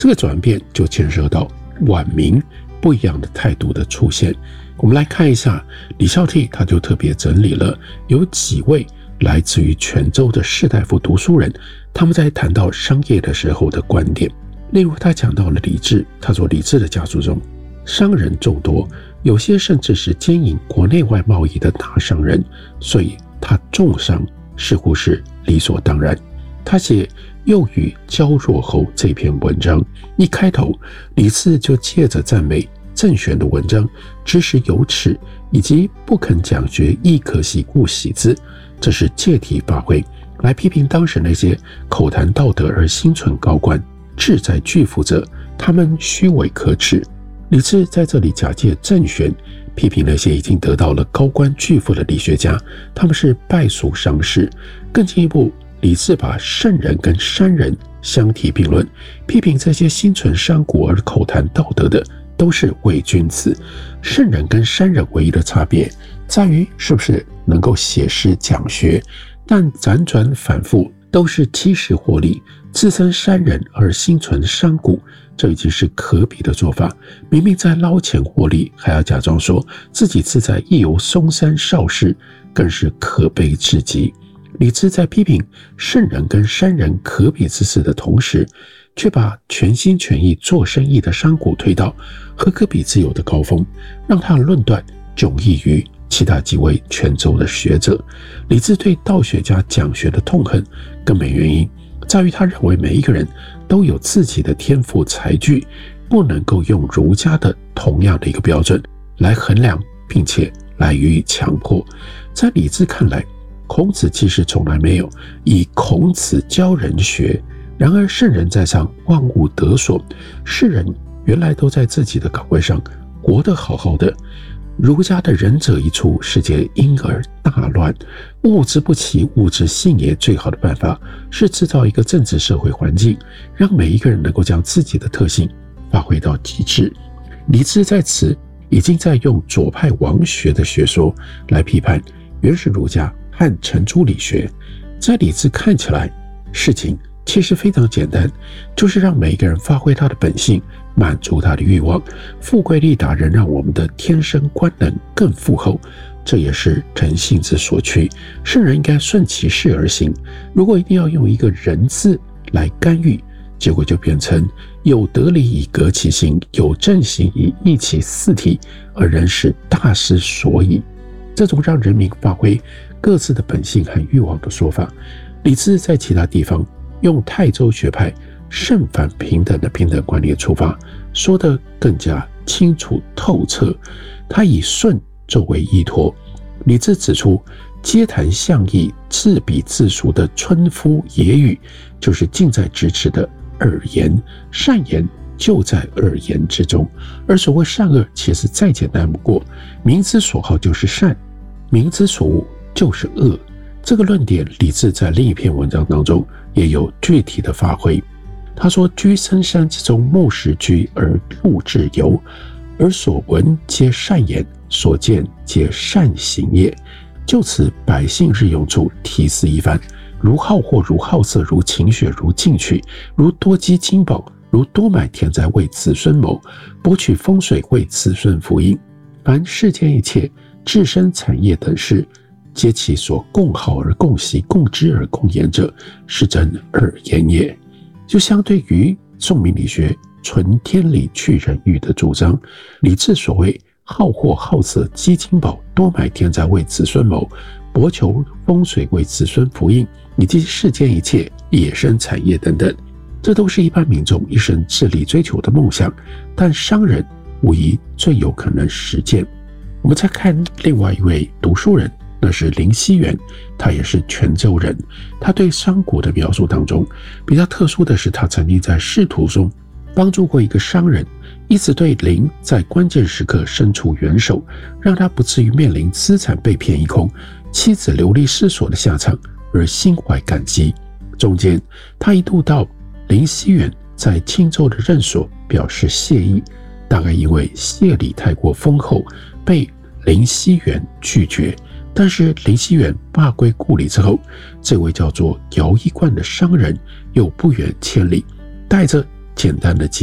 这个转变就牵涉到晚明不一样的态度的出现。我们来看一下李孝悌，他就特别整理了有几位来自于泉州的士大夫读书人，他们在谈到商业的时候的观点。例如他讲到了李治，他说李治的家族中商人众多，有些甚至是兼营国内外贸易的大商人，所以他重商似乎是理所当然。他写幼与娇弱后这篇文章一开头，李治就借着赞美郑玄的文章知识有耻，以及不肯讲学亦可惜故喜之，这是借题发挥来批评当时那些口谈道德而心存高官志在巨富者，他们虚伪可耻。李治在这里假借郑玄批评那些已经得到了高官巨富的理学家，他们是败俗商士。更进一步，李治把圣人跟山人相提并论，批评这些心存商贾而口谈道德的都是伪君子。圣人跟山人唯一的差别在于是不是能够写诗讲学，但辗转反复都是欺世获利，自称山人而心存商贾，这已经是可比的做法。明明在捞钱获利，还要假装说自己自在意游嵩山少室，更是可悲至极。李治在批评圣人跟山人可比之事的同时，却把全心全意做生意的商贾推到何可比之有的高峰，让他的论断迥异于其他几位泉州的学者。李治对道学家讲学的痛恨，根本原因在于他认为每一个人都有自己的天赋才具，不能够用儒家的同样的一个标准来衡量，并且来予以强迫。在李治看来，孔子其实从来没有以孔子教人学，然而圣人在上，万物得所，世人原来都在自己的岗位上活得好好的。儒家的仁者一出，世界因而大乱。物之不齐，物之性也。最好的办法是制造一个政治社会环境，让每一个人能够将自己的特性发挥到极致。李治在此已经在用左派王学的学说来批判原始儒家和程朱理学。在李治看起来，事情其实非常简单，就是让每一个人发挥他的本性，满足他的欲望。富贵利达人让我们的天生官能更富厚，这也是人性之所趋。圣人应该顺其事而行，如果一定要用一个人字来干预，结果就变成有得理以革其行，有正行以抑其四体，而人是大失所以。这种让人民发挥各自的本性和欲望的说法，李治在其他地方用泰州学派圣反平等的平等观念出发，说得更加清楚透彻。他以舜作为依托。李治指出，皆谈象意，自比自述的村夫野语，就是近在咫尺的耳言，善言就在耳言之中。而所谓善恶，其实再简单不过，民之所好就是善，民之所恶就是恶。这个论点，李治在另一篇文章当中也有具体的发挥。他说：居深山之中，木石居而路至游，而所闻皆善言，所见皆善行也。就此，百姓日用处题思一番，如好货，如好色，如情血，如进取，如多积金宝，如多买田宅，为子孙谋，博取风水，为子孙福音。凡世间一切自身产业等事，皆其所共好而共习，共知而共言者，是真二言也。就相对于宋明理学纯天理去人欲的主张，李治所谓好货好色积金宝，多买田宅为子孙谋，博求风水为子孙福音，以及世间一切野生产业等等，这都是一般民众一生致力追求的梦想，但商人无疑最有可能实践。我们再看另外一位读书人，那是林希元，他也是泉州人。他对商贾的描述当中，比较特殊的是，他曾经在仕途中帮助过一个商人，因此对林在关键时刻伸出援手，让他不至于面临资产被骗一空，妻子流离失所的下场，而心怀感激。中间，他一度到林希元在青州的任所表示谢意，大概因为谢礼太过丰厚，被林希元拒绝。但是林希元罢归故里之后，这位叫做姚一贯的商人又不远千里，带着简单的